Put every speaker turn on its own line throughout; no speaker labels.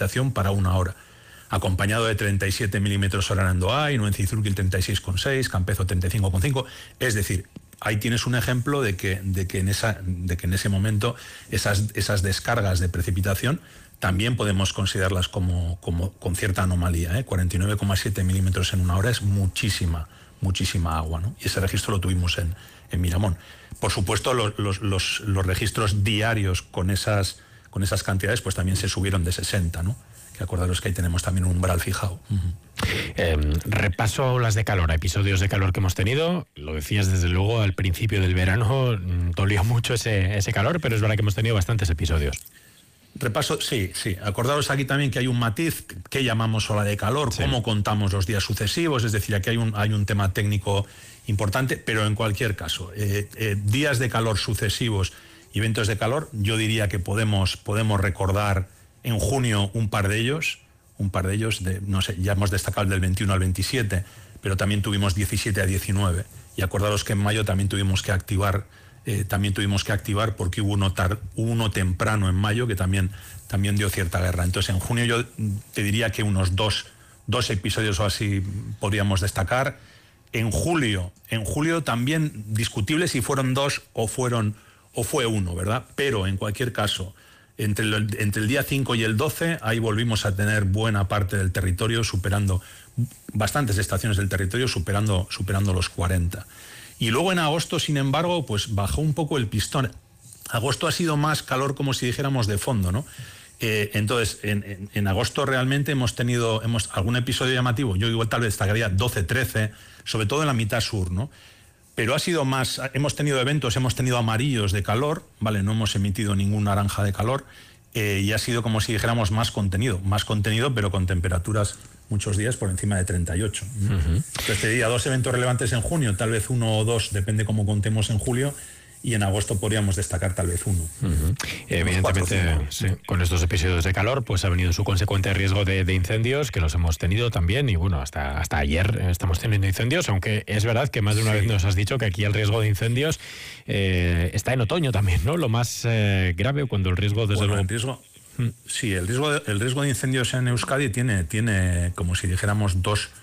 precipitación para 1 hora, acompañado de 37 milímetros hora en Andoáin, o en Cizurquil 36,6, Campezo 35,5. Es decir, ahí tienes un ejemplo de que en ese momento esas descargas de precipitación también podemos considerarlas como con cierta anomalía, 49,7 milímetros en 1 hora es muchísima agua, ¿no? Y ese registro lo tuvimos en Miramón. Por supuesto, los registros diarios con esas cantidades pues también se subieron de 60, ¿no? Que acordaros que ahí tenemos también un umbral fijado.
Repaso olas de calor, episodios de calor que hemos tenido. Lo decías desde luego al principio del verano, dolió mucho ese calor, pero es verdad que hemos tenido bastantes episodios.
Repaso, sí. Acordaros aquí también que hay un matiz, que llamamos ola de calor, sí. Cómo contamos los días sucesivos, es decir, aquí hay un tema técnico importante, pero en cualquier caso, días de calor sucesivos y eventos de calor, yo diría que podemos recordar en junio un par de ellos, no sé, ya hemos destacado el del 21 al 27, pero también tuvimos 17 a 19, y acordaros que en mayo también tuvimos que activar porque hubo uno temprano en mayo que también dio cierta guerra. Entonces en junio yo te diría que unos dos episodios o así podríamos destacar. En julio también discutible si fueron 2 o fue 1, ¿verdad? Pero en cualquier caso, entre el día 5 y el 12, ahí volvimos a tener buena parte del territorio, superando bastantes estaciones del territorio, superando los 40. Y luego en agosto, sin embargo, pues bajó un poco el pistón. Agosto ha sido más calor, como si dijéramos, de fondo, ¿no? Entonces, en agosto realmente hemos tenido algún episodio llamativo. Yo igual tal vez destacaría 12, 13, sobre todo en la mitad sur, ¿no? Pero ha sido más, hemos tenido eventos, hemos tenido amarillos de calor, ¿vale? No hemos emitido ningún naranja de calor, y ha sido como si dijéramos más contenido, pero con temperaturas muchos días por encima de 38. Entonces te diría 2 eventos relevantes en junio, tal vez 1 o 2, depende cómo contemos en julio, y en agosto podríamos destacar tal vez 1.
Evidentemente, sí, con estos episodios de calor pues ha venido su consecuente riesgo de incendios, que los hemos tenido también, y bueno, hasta ayer estamos teniendo incendios, aunque es verdad que más de una vez nos has dicho que aquí el riesgo de incendios está en otoño también, ¿no? Lo más grave, cuando el riesgo desde luego...
Sí, el riesgo de incendios en Euskadi tiene como si dijéramos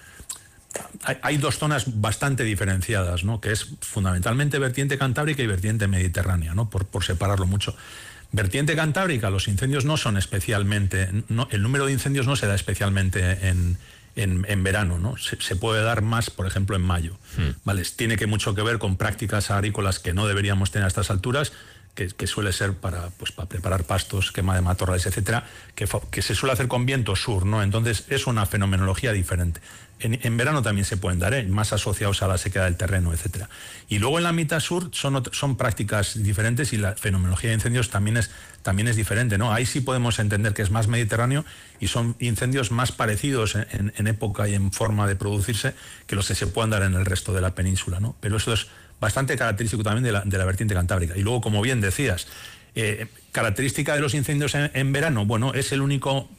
hay 2 zonas bastante diferenciadas, ¿no? Que es fundamentalmente vertiente cantábrica y vertiente mediterránea, ¿no? Por separarlo mucho. Vertiente cantábrica, los incendios no son especialmente, el número de incendios no se da especialmente en verano, ¿no? Se puede dar más, por ejemplo, en mayo. ¿Vale? Tiene mucho que ver con prácticas agrícolas que no deberíamos tener a estas alturas, que suele ser para preparar pastos, quema de matorrales, etcétera, que se suele hacer con viento sur, ¿no? Entonces es una fenomenología diferente. En verano también se pueden dar, más asociados a la sequedad del terreno, etcétera. Y luego en la mitad sur son prácticas diferentes, y la fenomenología de incendios también es diferente, ¿no? Ahí sí podemos entender que es más mediterráneo y son incendios más parecidos en época y en forma de producirse que los que se puedan dar en el resto de la península, ¿no? Pero eso es bastante característico también de la vertiente cantábrica. Y luego, como bien decías, característica de los incendios en verano, bueno, es el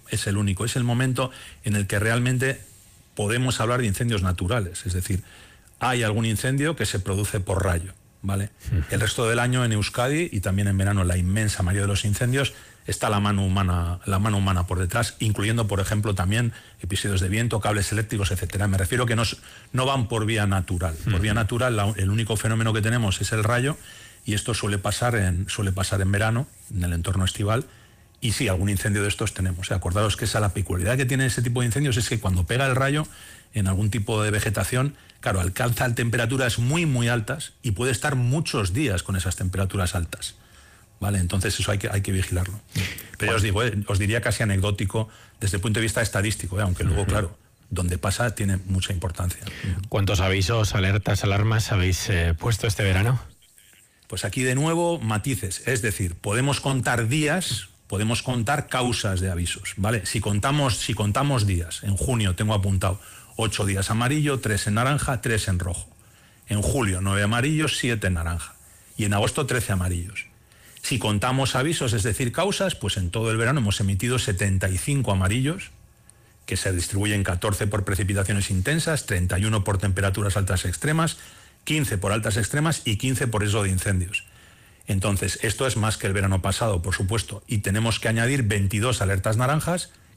momento en el que realmente podemos hablar de incendios naturales, es decir, hay algún incendio que se produce por rayo, ¿vale? El resto del año en Euskadi y también en verano, la inmensa mayoría de los incendios, está la mano humana por detrás, incluyendo, por ejemplo, también episodios de viento, cables eléctricos, etcétera. Me refiero que no van por vía natural. Por vía natural, el único fenómeno que tenemos es el rayo, y esto suele pasar en verano, en el entorno estival. Y sí, algún incendio de estos tenemos. Acordaros que la peculiaridad que tiene ese tipo de incendios es que cuando pega el rayo en algún tipo de vegetación, claro, alcanza temperaturas muy, muy altas y puede estar muchos días con esas temperaturas altas. ¿Vale? Entonces eso hay que vigilarlo. Pero ya os digo, os diría casi anecdótico desde el punto de vista estadístico, aunque luego, claro, donde pasa tiene mucha importancia.
¿Cuántos avisos, alertas, alarmas habéis puesto este verano?
Pues aquí de nuevo matices, es decir, podemos contar días, podemos contar causas de avisos, ¿vale? Si contamos días, en junio tengo apuntado 8 días amarillo, 3 en naranja, 3 en rojo. En julio 9 amarillos, 7 en naranja. Y en agosto 13 amarillos. Si contamos avisos, es decir, causas, pues en todo el verano hemos emitido 75 amarillos, que se distribuyen 14 por precipitaciones intensas, 31 por temperaturas altas extremas, 15 por altas extremas y 15 por riesgo de incendios. Entonces, esto es más que el verano pasado, por supuesto, y tenemos que añadir 22 alertas naranjas